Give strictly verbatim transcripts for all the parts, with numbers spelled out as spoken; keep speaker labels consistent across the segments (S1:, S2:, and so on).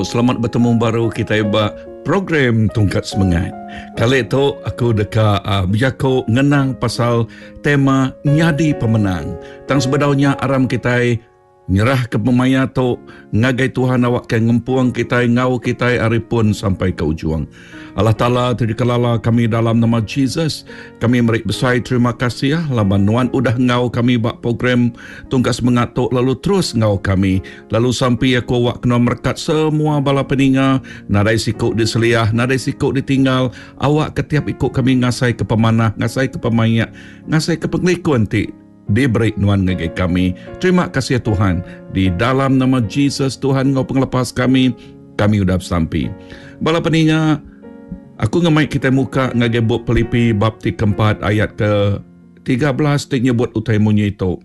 S1: So, selamat bertemu baru kita buat program Tongkat Semangat. Kali itu aku dekat uh, berjaku ngenang pasal tema nyadi pemenang. Tang sebenarnya aram kita nyerah ke pemaya tu ngagai Tuhan awak ke ngempuang kita ngau kita aripun sampai ke ujung. Allah Ta'ala terdikalala kami dalam nama Jesus. Kami merik besar terima kasih ya. Laban Nuan udah ngau kami buat program Tongkat Semangat tu lalu terus ngau kami. Lalu sampai aku awak kena merkat semua bala peninga. Nadai sikuk diseliah, nadai sikuk ditinggal. Awak ketiap ikut kami ngasai ke pemanah, ngasai ke pemayak, ngasai ke penglikuan ti. Diberi nuan ngagai kami. Terima kasih Tuhan. Di dalam nama Jesus Tuhan ngau penglepas kami. Kami udah sampai. Bala peninga, aku ngemai kita muka ngagai buat Filipi bab keempat ayat ke tiga belas tik nyebut utai munyi itu.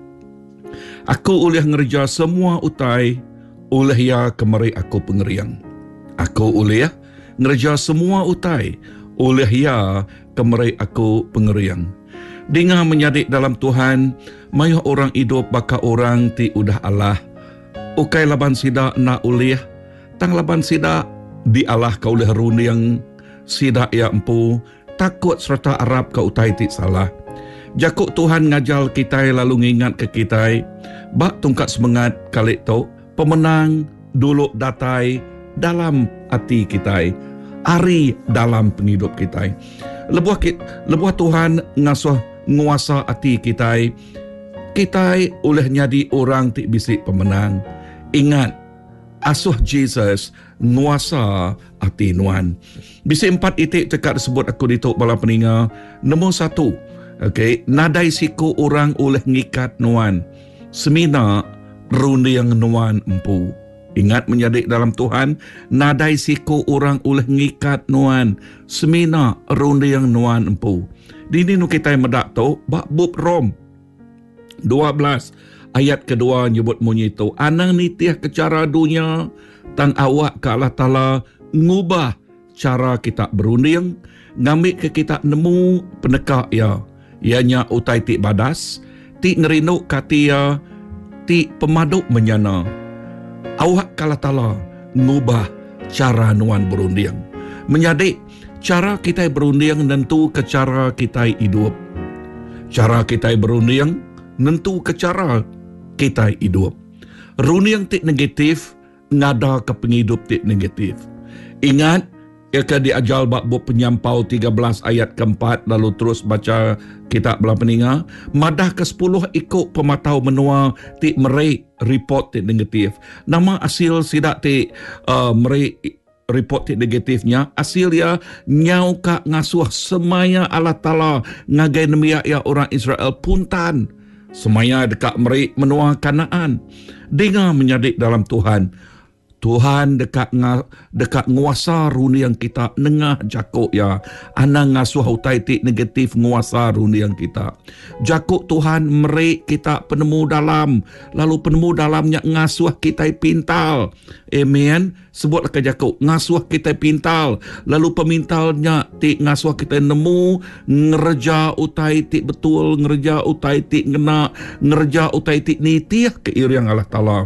S1: Aku ulih ngerja semua utai, ulih ya kemari aku pengeriang. Aku ulih ngerja semua utai, ulih ya kemari aku pengeriang. Dengar menyadik dalam Tuhan, mayuh orang hidup baka orang ti udah Allah. Ukai laban sida na ulih, tang laban sida di Allah kau ulih runiang, sida ya empu, takut serta Arab kau utai ti salah. Jakuk Tuhan ngajal kita lalu ngingat ke kita, bak tongkat semangat kali tu, pemenang dulu datai dalam hati kita, ari dalam penghidup kita. Lebuah, lebuah Tuhan ngasuh nguasa hati kita, kita oleh nyadi orang ti bisik pemenang. Ingat, asuh Jesus nguasa hati nuan. Bisik empat itik tekat disebut aku dituk bala peninga. Nombor satu, okay, nadai siku orang oleh ngikat nuan. Semina rundi yang nuan empu. Ingat menyadik dalam Tuhan, nadai siku orang oleh ngikat nuan. Semina rundi yang nuan empu. Dini nu kita medak tu, bak bub Rom dua belas ayat kedua nyebut bunyi tu, anang nitiah ke cara dunia, tang awak ke Allah Ta'ala ngubah cara kita berunding, ngambil ke kita nemu penekak ya, ianya utai ti badas, ti ngerinuk katia, ti pemaduk menyana. Awak ke Allah Ta'ala ngubah cara nuan berunding. Menyadik cara kita berunding nentu ke cara kita hidup. Cara kita berunding nentu ke cara kita hidup. Runding tik negatif, ngada ke penghidup tik negatif. Ingat, ia ke diajal bab buat penyampau tiga belas ayat keempat, lalu terus baca kitab belah peninga. Madah ke sepuluh ikut pematau menua tik merik report tik negatif. Nama hasil sidak tik uh, merik report negatifnya, hasilnya nyau kak ngasuh semaya Allah Ta'ala ngagai nemiak ya orang Israel puntan. Semaya dekat merik menua Kanaan. Dengar menyadik dalam Tuhan. Tuhan dekat nga, dekat nguasa runi yang kita nengah jakuk ya. Anang ngasuh utai tik negatif nguasa runi yang kita. Jakuk Tuhan merik kita penemu dalam. Lalu penemu dalamnya ngasuh kita pintal. Amen. Sebutlah ke jakuk. Ngasuh kita pintal. Lalu pemintalnya tik ngasuh kita nemu. Ngerja utai tik betul. Ngerja utai tik ngena. Ngerja utai tik nitiah ke iriang Allah Ta'ala.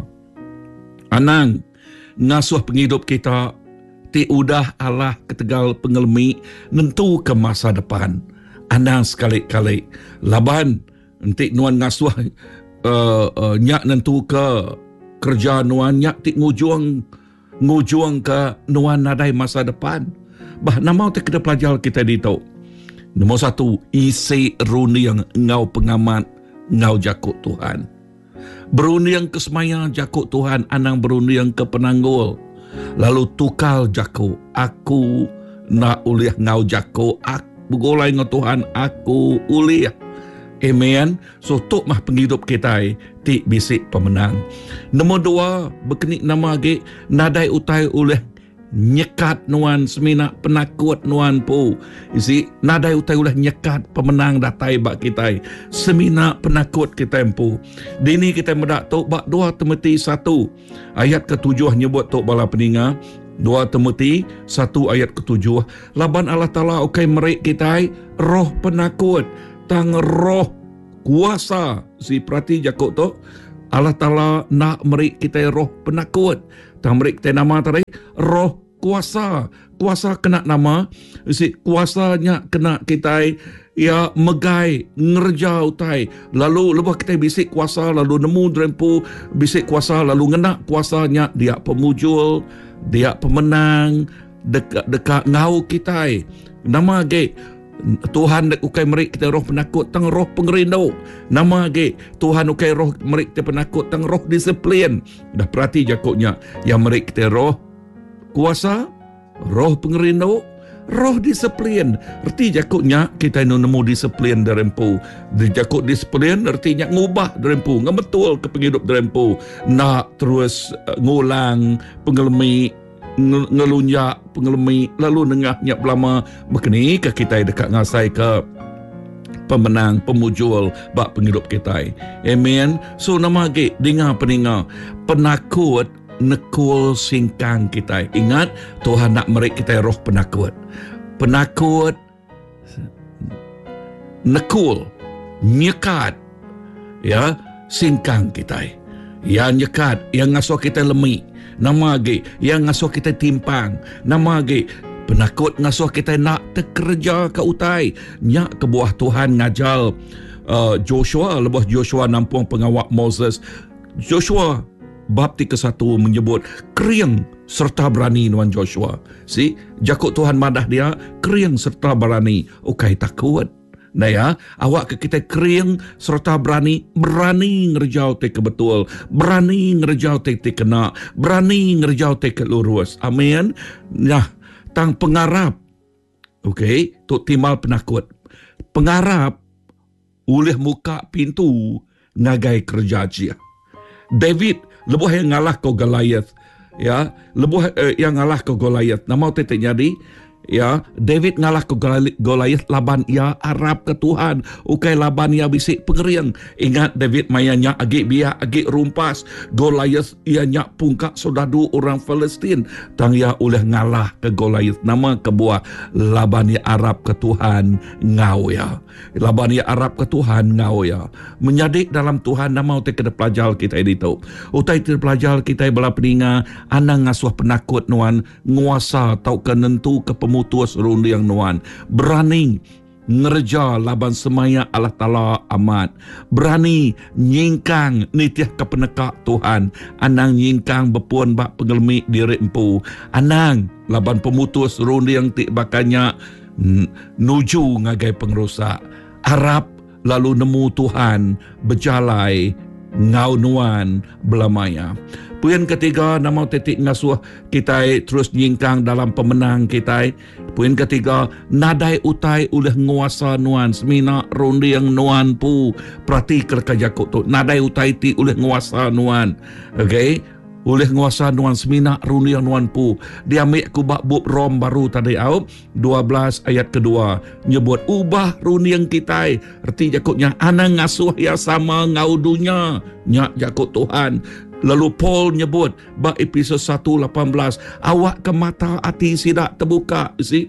S1: Anang ngasuh penghidup kita ti udah Allah ketegal pengelmi nentu ke masa depan. Anang sekali-kali laban nanti nuan ngasuh uh, uh, nyak nentu ke kerja nuan nyak ti ngujuang ngujuang ke nuan nadai masa depan. Bah nama te kena pelajar kita dito. Nombor satu, isi runi yang ngau pengamat ngau jakuk Tuhan. Berunding ke semaya jakuk Tuhan, anang berunding ke penanggul. Lalu tukal jakuk, aku nak uliah ngau jakuk, aku begolai ngau Tuhan, aku uliah. Amen. So tuk mah penghidup kita ti bisik pemenang. Nombor dua, berkenik nama lagi, nadai utai uliah nyekat nuan semina penakut nuan pu. Isi nadai utai ulah nyekat pemenang datai bak kita. Semina penakut kita empu. Dini kita medak tok bak dua Timotius satu ayat ketujuh nyebut tok bala peninga. dua Timotius satu ayat ketujuh. Laban Allah Ta'ala ukai merik kita roh penakut tang roh kuasa. Si perhati jakuk tok Allah Ta'ala nak merik kita roh penakut. Tang merik kita nama tadi roh kuasa. Kuasa kena nama, si kuasanya kena kita ya megai ngerja utai. Lalu lepas kita bisik kuasa, lalu nemu drempu bisik kuasa, lalu ngena kuasanya dia pemujul, dia pemenang dekat dekat ngau kita. Nama ge Tuhan dek ukai merik kita roh penakut tang roh pengerindau. Nama ge Tuhan ukai roh merik kita penakut tang roh disiplin. Dah perhati jakutnya yang merik kita roh kuasa, roh pengerindau, roh disiplin. Erti jakutnya kita nemu disiplin derempu. Di jakut disiplin artinya ngubah derempu, ngebetul ke penghidup derempu. Nak terus uh, ngulang pengelemi ngelunjak pengelemi lalu nengahnya pelama begini ke kita dekat ngasai ke pemenang pemujul bak penghidup kita. Amen. So nama ge dengar peninga penakut nekul singkang kita. Ingat Tuhan nak merik kita roh penakut. Penakut nekul nyekat ya singkang kita. Yang nyekat, yang ngasuh kita lemik. Nama ge yang ngasuh kita timpang. Nama ge penakut ngasuh kita nak terkerja ke utai. Nyak ke buah Tuhan ngajal uh, Joshua, lepas Joshua nampung pengawak Moses. Joshua bab tiga satu menyebut kering serta berani Tuan Joshua. Si jakut Tuhan madah dia kering serta berani. Ukai takut. Nah ya, awak ke kita kering serta berani, berani ngerjau te ke betul, berani ngerjau te te kena, berani ngerjau te ke lurus. Amin. Nah, tang pengarap. Okey, tu timbal penakut. Pengarap ulih muka pintu ngagai kerja dia. David lebuh yang ngalah ke Goliath, ya, lebuh eh, yang ngalah ke Goliath. Nama tete jadi, ya, David ngalah ke Goliath laban ia Arab ke Tuhan. Ukai laban ia bisik pengeriang. Ingat David mayanya agik biak agik rumpas. Goliath ia nyak pungkak sodadu orang Palestin. Tang ia oleh ngalah ke Goliath. Nama kebuah laban ia Arab ke Tuhan ngau ya. Laban ia Arab ke Tuhan ngau ya. Menyadik dalam Tuhan nama utai kena pelajar kita ini tu. Utai kena pelajar kita bala peninga anang ngasuh penakut nuan nguasa tau kenentu ke pemutus rundiang nuan. Berani ngerja laban semaya Allah Ta'ala amat. Berani nyingkang nitiah ke penekak Tuhan. Anang nyingkang bepuan bak pengelmi diri empu. Anang laban pemutus rundiang tik bakanya nuju ngagai pengerusak. Arab lalu nemu Tuhan berjalai ngau nuan belamaya. Puan ketiga nama titik ngasuh kita terus nyingkang dalam pemenang kita. Puan ketiga nadai utai oleh nguasa nuan semina rondi yang nuan pu perhati kerjaku tu nadai utai ti oleh nguasa nuan. Okey, oleh nguasa nuan semina rondi yang nuan pu. Dia ambil kubak bub Rom baru tadi au dua belas ayat kedua nyebut ubah rondi yang kita. Erti jakutnya anang ngasuh ya sama ngau dunia nyak jakut Tuhan. Lalu Paul nyebut bab episod satu lapan belas awak ke mata hati sidak terbuka. See?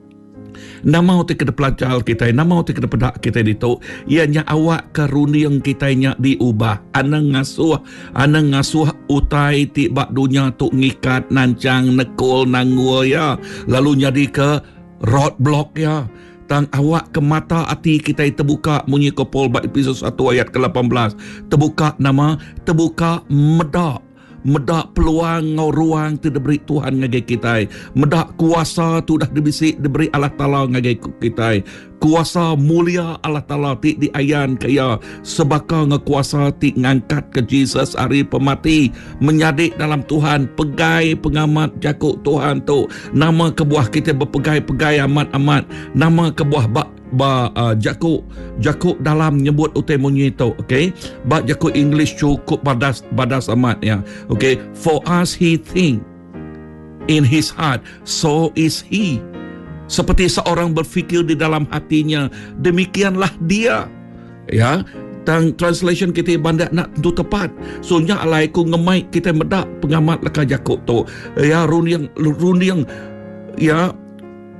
S1: Nama utik kena pelajar kita, nama utik kena pedak kita itu, ianya awak ke runiang kita nya diubah. Anang ngasuh, anang ngasuh utai tibak dunia tu ngikat nancang nekul nangul ya. Lalu jadi ke roadblock ya. Tang awak ke mata hati kita terbuka munyi ke Paul bab episod satu ayat ke lapan belas. Terbuka nama, terbuka medak. Medak peluang ngau ruang tu diberi Tuhan ngagai kita. Medak kuasa tu dah dibisik diberi Allah Ta'ala ngagai kita. Kuasa mulia Allah Ta'ala ti diayan kaya sebaka ngekuasa ti ngangkat ke Jesus hari pemati. Menyadik dalam Tuhan pegai pengamat jakuk Tuhan tu. Nama kebuah kita berpegai-pegai amat-amat. Nama kebuah bak ba uh, jakuk jakuk dalam nyebut utai munyi tu, okey, ba jakuk English cukup badas badas amat ya, okey. For us he think in his heart, so is he. Seperti seorang berfikir di dalam hatinya, demikianlah dia. Ya, tang translation kita bandak nak tentu tepat. Sonya alai ku ngemai kita medak pengamat leka jakuk tu. Ya, runiang runiang ya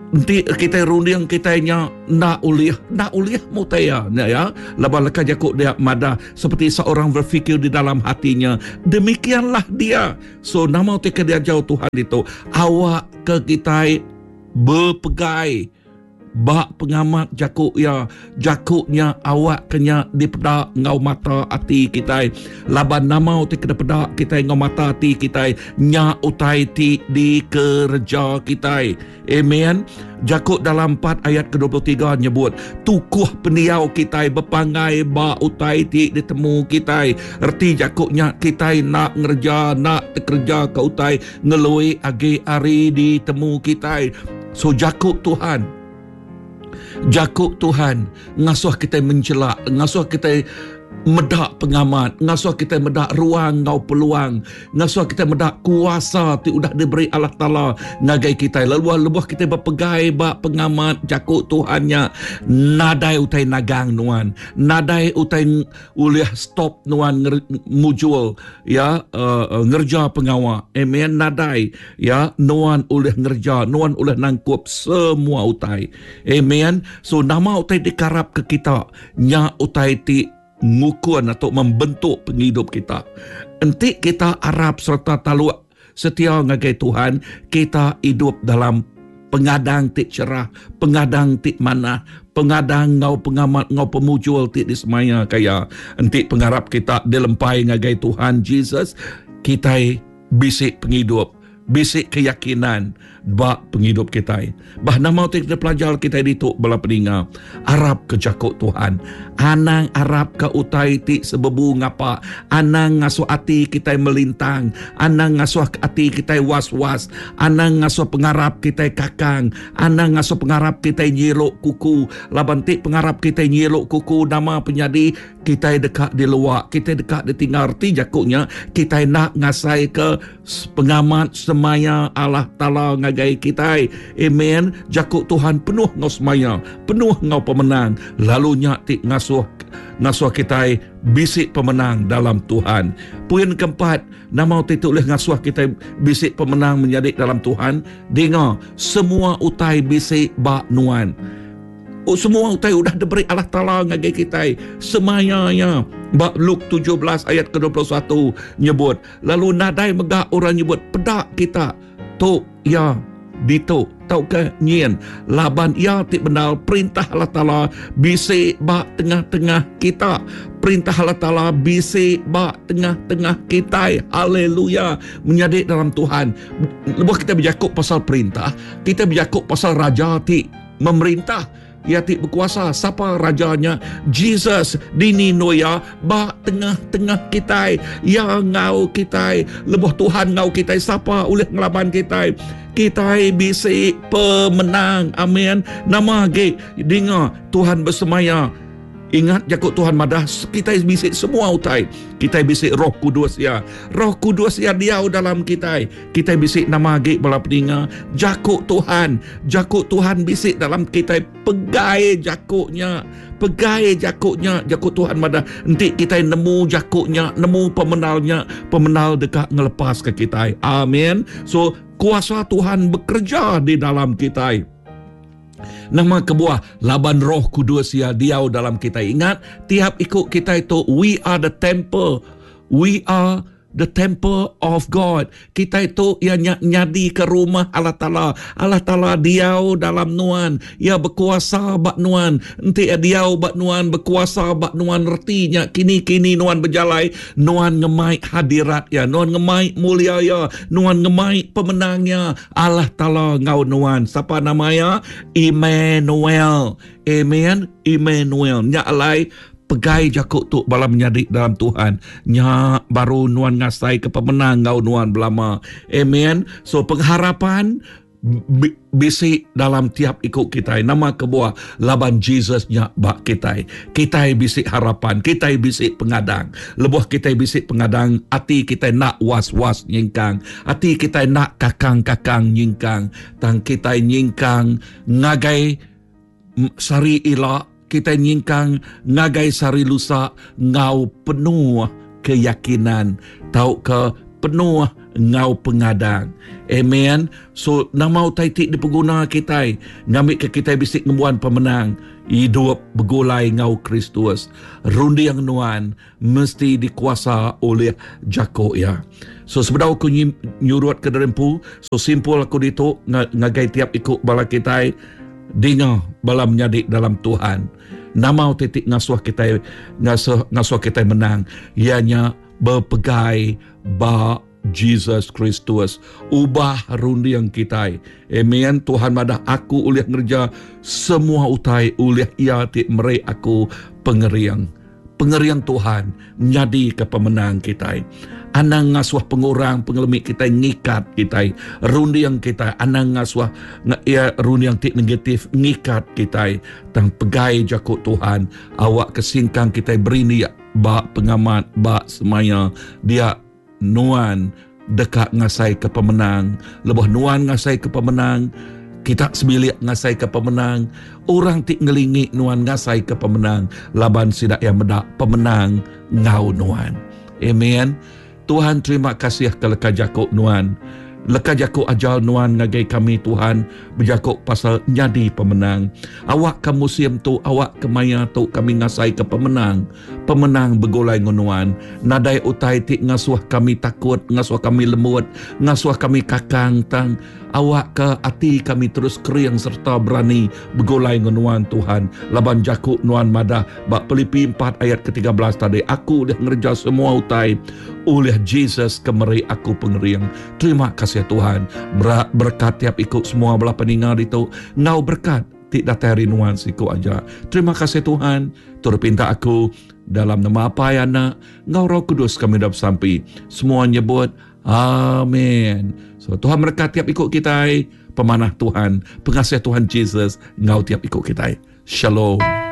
S1: nanti kita runding kita nya nak uliah nak uliah mutaya ya laban leka jakuk dia madah seperti seorang berfikir di dalam hatinya, demikianlah dia. So nama tika dia jauh Tuhan itu awak ke kita berpegai bak pengamat jakuk ya jakuknya awak kenya dipedak ngau mata hati kita laban nama uti kena pedak kita ngau mata hati kita nya utai ti di kerja kita. Amen. Jakuk dalam empat ayat ke dua puluh tiga nyebut tukuh peniau kita berpangai bak utai ti ditemu kita. Erti jakuknya kita nak ngerja nak kerja ke utai ngeloi agi hari ditemu kita. So jakuk Tuhan jakuk Tuhan ngasuh kita mencelak, ngasuh kita medak pengamat, ngasuh kita medak ruang ngau peluang, ngasuh kita medak kuasa ti udah diberi Allah Ta'ala ngagai kita. Lalu lebuh kita berpegai bak pengamat jakuk Tuhannya nadai utai nagang nuan, nadai utai uliah stop nuan mujul ya uh, ngerja pengawal. Amen. Nadai ya nuan uliah ngerja, nuan uliah nangkup semua utai. Amen. So nama utai dikarap ke kita nya utai ti ngukuan atau membentuk penghidup kita. Enti kita harap serta taluk setia ngagai Tuhan, kita hidup dalam pengadang tik cerah, pengadang tik manah, pengadang ngau pengamat ngau pemujul tik di semaya kaya. Enti pengharap kita dilempai ngagai Tuhan Jesus, kita bisik penghidup, bisik keyakinan bak penghidup kita. Bah nama kita pelajar kita dituk bala peninga Arab ke jakuk Tuhan. Anang Arab ke utai ti sebebu ngapa. Anang ngasuh hati kita melintang. Anang ngasuh hati kita was-was. Anang ngasuh pengharap kita kakang. Anang ngasuh pengharap kita nyelok kuku. Laban ti pengharap kita nyelok kuku nama penyadi kita dekat di luar. Kita dekat di tinggal ti jakuknya kita nak ngasai ke pengamat semaya Allah Ta'ala ngagai kita. Amen. Jakuk Tuhan penuh ngau semaya, penuh ngau pemenang. Lalu nyati ngasuh ngasuh kita bisik pemenang dalam Tuhan. Poin keempat, nama itu oleh ngasuh kita bisik pemenang menjadi dalam Tuhan. Dengar, semua utai bisik bak nuan. Oh, semua utai udah diberi Allah Ta'ala ngagai kita. Semayanya. Bak Luke tujuh belas ayat ke dua puluh satu nyebut. Lalu nadai megak orang nyebut pedak kita. Tok ya dito tau ke nyen laban ia ti benal perintah Allah Ta'ala bisik bak tengah-tengah kita. Perintah Allah Ta'ala bisik bak tengah-tengah kita. Haleluya. Menjadi dalam Tuhan. Lepas kita berjakuk pasal perintah, kita berjakuk pasal raja ti memerintah. Ia ti berkuasa. Siapa rajanya? Jesus. Dini noya ba tengah-tengah kita. Ya ngau kita. Lebuh Tuhan ngau kita. Siapa oleh ngelaban kita? Kita bisik pemenang. Amin. Nama ge dengar Tuhan bersemaya. Ingat jakuk Tuhan madah kita bisik semua utai. Kita bisik Roh Kudus ya. Roh Kudus ya dia dalam kita. Kita bisik nama ge bala peninga jakuk Tuhan. Jakuk Tuhan bisik dalam kita. Pegai jakuknya. Pegai jakuknya. Jakuk Tuhan madah. Nanti kita nemu jakuknya, nemu pemenalnya. Pemenal dekat ngelepas ke kita. Amin. So kuasa Tuhan bekerja di dalam kita. Nama kebuah laban Roh Kudus ya diau dalam kita. Ingat tiap ikut kita itu we are the temple. We are the temple of God. Kita itu ya nyadi ke rumah Allah Ta'ala. Allah Ta'ala diau dalam nuan. Ya berkuasa bak nuan. Nanti ya diau bak nuan berkuasa bak nuan retinya. Kini-kini nuan berjalai. Nuan ngemai hadirat ya. Nuan ngemai mulia ya. Nuan ngemai pemenangnya. Allah Ta'ala ngau nuan. Siapa namanya? Immanuel. Amen. Immanuel. Nya alai pegai jakuk tu bala menyadik dalam Tuhan. Nya baru nuan ngasai ke pemenang ngau nuan belama. Amen. So pengharapan bisik dalam tiap ikut kita. Nama kebuah laban Jesus nya bak kita. Kita bisik harapan, kita bisik pengadang. Lebuh kita bisik pengadang, hati kita nak was-was nyingkang. Hati kita nak kakang-kakang nyingkang. Tang kita nyingkang ngagai sari ilak. Kita nyingkang ngagai sari lusa ngau penuh keyakinan. Tahu ke penuh ngau pengadang. Amen. So namau tai tik dipeguna kita ngambil ke kita bisik ngebuan pemenang hidup begulai ngau Kristus. Rundi yang nuan mesti dikuasa oleh jako ya. So sebenarnya aku nyurut ke derempu, so simpul aku dituk ngagai tiap ikut bala kita dengar bala menyadik dalam Tuhan. Namau titik ngasuh kita ngasuh ngasuh kita menang ianya berpegai ba Jesus Kristus ubah rundi yang kita. Amen. Tuhan madah aku oleh ngerja semua utai oleh ia tik merei aku pengeriang. Pengeriang Tuhan menjadi ke pemenang kita. Anang ngasuh pengurang pengelemik kita ngikat kita. Rundi yang kita anang ngasuh ya rundi yang tik negatif ngikat kita. Tang pegai jakut Tuhan awak kesingkang kita berini ba pengamat ba semaya dia nuan dekat ngasai ke pemenang, lebih nuan ngasai ke pemenang, kita sebilik ngasai ke pemenang, orang tik ngelingi nuan ngasai ke pemenang, laban sidak yang medak pemenang ngau nuan. Amen. Tuhan terima kasih ke leka jakuk nuan. Leka jakuk ajal nuan ngagai kami Tuhan berjakuk pasal nyadi pemenang. Awak ke museum tu, awak ke maya tu kami ngasai ke pemenang. Pemenang begolai ngunuan. Nadai utai tik ngasuh kami takut, ngasuh kami lembut, ngasuh kami kakang tang. Awak ke hati kami terus kering serta berani begolai ngunuan Tuhan. Laban jakuk nuan madah bak Filipi empat ayat ke tiga belas tadi. Aku dah ngerja semua utai oleh Jesus kemeri aku pengeriang. Terima kasih Tuhan. Ber- berkat tiap ikut semua belah peningal itu. Ngau berkat tidak datari nuan siku aja. Terima kasih Tuhan. Turut pinta aku dalam nama apa ya nak ngau Roh Kudus kami dah sampai. Semua nyebut amin. So Tuhan berkat tiap ikut kita. Pemanah Tuhan, pengasih Tuhan Jesus ngau tiap ikut kita. Shalom.